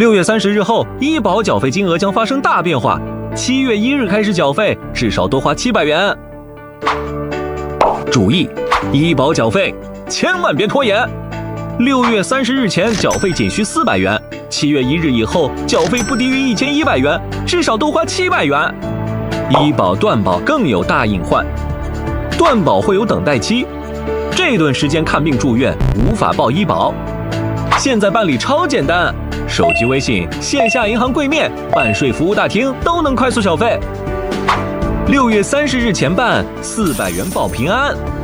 6月30日后，医保缴费金额将发生大变化，7月1日开始缴费，至少多花700元。注意，医保缴费千万别拖延。6月30日前缴费仅需400元，7月1日以后缴费不低于1100元，至少多花700元。医保断保更有大隐患，断保会有等待期，这段时间看病住院无法报医保。现在办理超简单，手机微信、线下银行柜面、办税服务大厅都能快速缴费。6月30日前办，400元保平安。